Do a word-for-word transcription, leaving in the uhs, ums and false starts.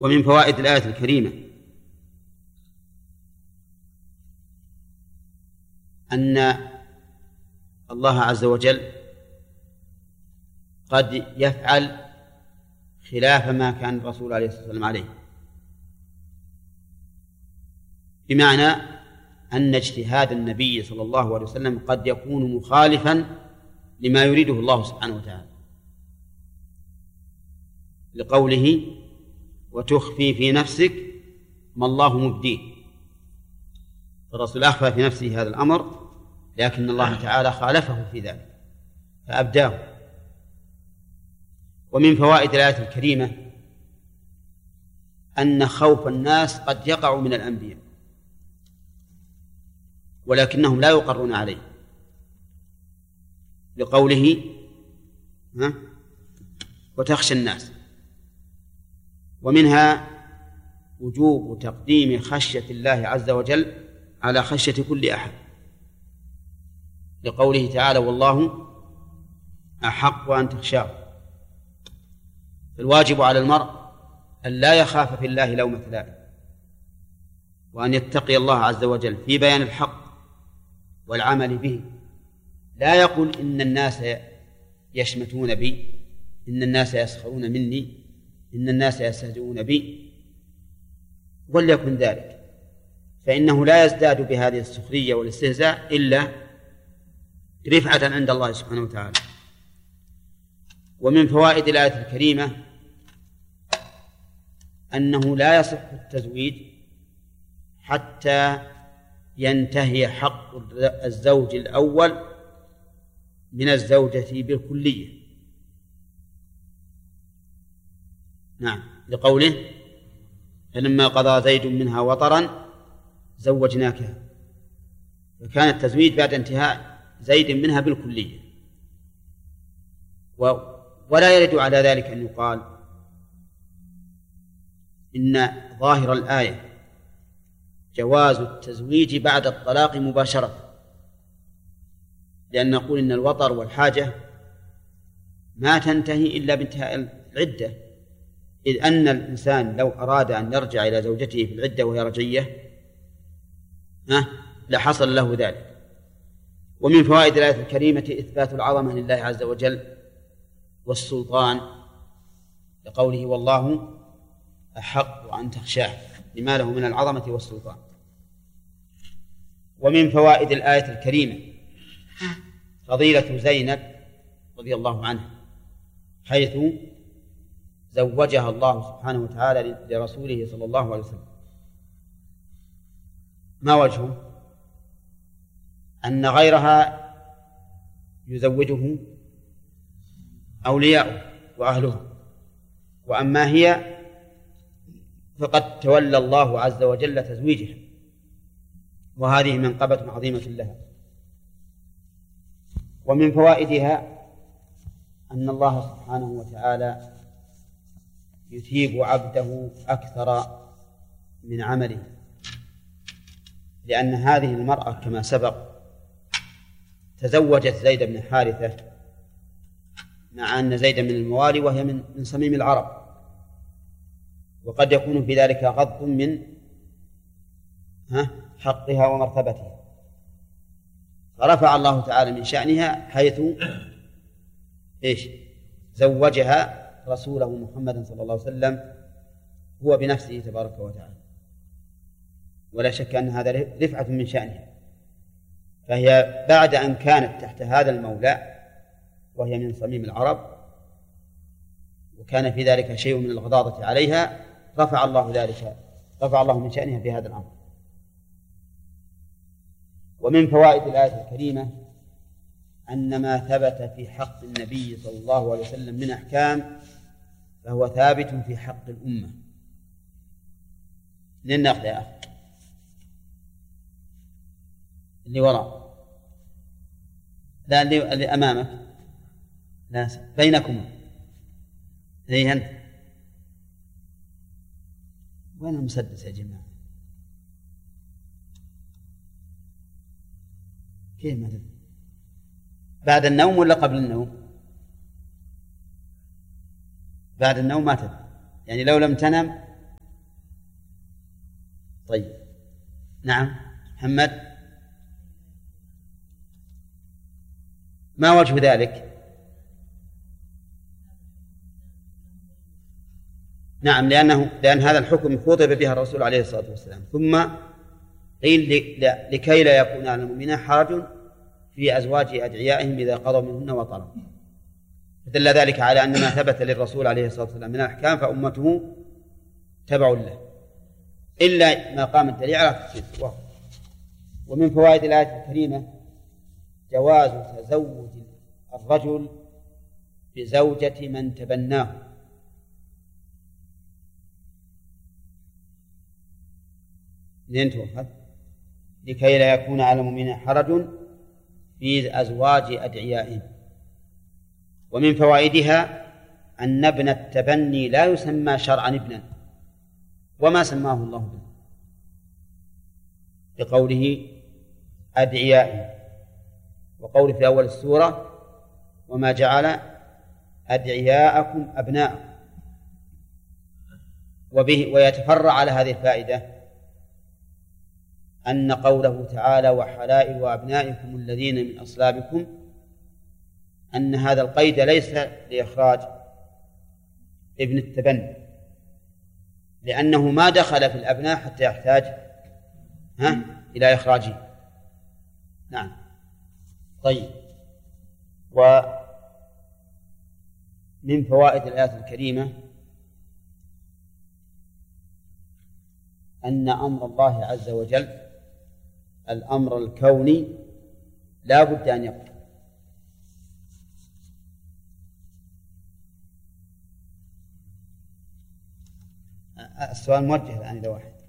ومن فوائد الآية الكريمة أن الله عز وجل قد يفعل خلاف ما كان الرسول عليه الصلاة والسلام عليه، بمعنى أن اجتهاد النبي صلى الله عليه وسلم قد يكون مخالفا لما يريده الله سبحانه وتعالى، لقوله وتخفي في نفسك ما الله مبديه. الرسول أخفى في نفسه هذا الأمر، لكن الله تعالى خالفه في ذلك فأبداه. ومن فوائد الآية الكريمة أن خوف الناس قد يقع من الأنبياء ولكنهم لا يقرون عليه، لقوله ها وتخشى الناس. ومنها وجوب تقديم خشية الله عز وجل على خشية كل أحد، لقوله تعالى والله أحق أن تخشاه. الواجب على المرء أن لا يخاف في الله لومة لائم، وأن يتقي الله عز وجل في بيان الحق والعمل به. لا يقول إن الناس يشمتون بي، إن الناس يسخرون مني، إن الناس يستهزئون بي، وليكن ذلك، فإنه لا يزداد بهذه السخرية والاستهزاء إلا رفعة عند الله سبحانه وتعالى. ومن فوائد الآية الكريمة أنه لا يصح التزويج حتى ينتهي حق الزوج الأول من الزوجة بالكلية. نعم، لقوله فلما قضى زيد منها وطرا زوجناكها، فكان التزويج بعد انتهاء زيد منها بالكلية. ولا يرد على ذلك أن يقال إن ظاهر الآية جواز التزويج بعد الطلاق مباشرة، لأن نقول إن الوطر والحاجة ما تنتهي إلا بانتهاء العدة، إذ أن الإنسان لو أراد أن يرجع إلى زوجته في العدة وهي رجية ها لحصل له ذلك. ومن فوائد الآية الكريمة إثبات العظمة لله عز وجل والسلطان، لقوله والله أحق أن تخشاه، لما له من العظمة والسلطان. ومن فوائد الآية الكريمة فضيلة زينب رضي الله عنها، حيث زوجها الله سبحانه وتعالى لرسوله صلى الله عليه وسلم. ما وجهه؟ أن غيرها يزوجه أولياؤه وأهله، وأما هي فقد تولى الله عز وجل تزويجها، وهذه منقبة عظيمة لها. ومن فوائدها أن الله سبحانه وتعالى يثيب عبده أكثر من عمله، لأن هذه المرأة كما سبق تزوجت زيد بن حارثة مع أن زيد من الموالي وهي من من صميم العرب، وقد يكون في ذلك غض من ها حقها ومرتبتها، فرفع الله تعالى من شأنها حيث إيش زوجها رسوله محمد صلى الله عليه وسلم هو بنفسه تبارك وتعالى. ولا شك أن هذا رفعة من شأنها، فهي بعد أن كانت تحت هذا المولى وهي من صميم العرب وكان في ذلك شيء من الغضاضة عليها، رفع الله ذلك رفع الله من شأنها في هذا الأمر. ومن فوائد الآية الكريمة أن ما ثبت في حق النبي صلى الله عليه وسلم من أحكام فهو ثابت في حق الأمة. لن نأخذ يا أخي اللي وراء، لا اللي, اللي أمامك، لا بينكم هي أنت. وين المسدس يا جماعة؟ كيف ما تدري؟ بعد النوم ولا قبل النوم؟ بعد النوم ما تدري، يعني لو لم تنم طيب نعم محمد، ما وجه ذلك؟ نعم لأنه لأن هذا الحكم خطب بها الرسول عليه الصلاة والسلام، ثم قيل لكي لا يكون على المؤمنين حرج في أزواج أدعيائهم إذا قضوا منهن وطروا، فدل ذلك على أن ما ثبت للرسول عليه الصلاة والسلام من الأحكام فأمته تبع له إلا ما قام الدليل على تفسيره. ومن فوائد الآية الكريمة جواز تزوج الرجل بزوجة من تبناه، لكي لا يكون على المؤمنين حرج في أزواج أدعيائهم. ومن فوائدها أن ابن التبني لا يسمى شرعا ابنا، وما سماه الله ابنا بقوله أدعيائهم، وقوله في أول السورة وما جعل أدعياءكم أبناءكم. وبه ويتفرع على هذه الفائدة أن قوله تعالى وحلائل أبنائكم الذين من أصلابكم، أن هذا القيد ليس لإخراج ابن التبني، لأنه ما دخل في الأبناء حتى يحتاج ها إلى إخراجه. نعم طيب. ومن فوائد الآية الكريمة أن أمر الله عز وجل الأمر الكوني لا بد أن يقع. السؤال موجه الآن إلى واحد.